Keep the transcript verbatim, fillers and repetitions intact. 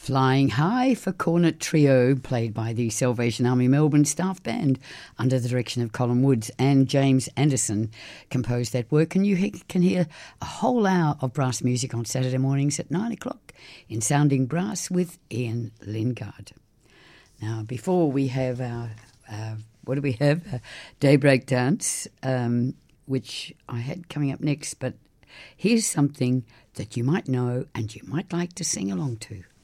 Flying High for Cornet Trio, played by the Salvation Army Melbourne Staff Band under the direction of Colin Woods, and James Anderson composed that work. And you he- can hear a whole hour of brass music on Saturday mornings at nine o'clock in Sounding Brass with Ian Lingard. Now, before we have our, uh, what do we have? Uh, Daybreak Dance, um, which I had coming up next, but here's something that you might know and you might like to sing along to.